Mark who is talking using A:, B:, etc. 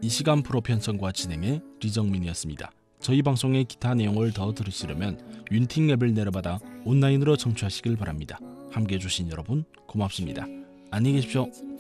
A: 이 시간 프로 편성과 진행의 리정민이었습니다. 저희 방송의 기타 내용을 더 들으시려면 윤팅 앱을 내려받아 온라인으로 청취하시길 바랍니다. 함께해 주신 여러분 고맙습니다. 안녕히 계십시오.